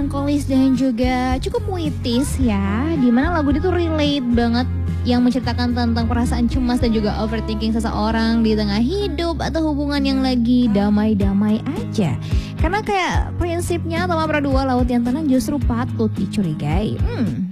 melankolis dan juga cukup puitis ya. Dimana lagu itu relate banget, yang menceritakan tentang perasaan cemas dan juga overthinking seseorang di tengah hidup atau hubungan yang lagi damai-damai aja. Karena kayak prinsipnya Toma Pradua, laut yang tenang justru patut dicurigai.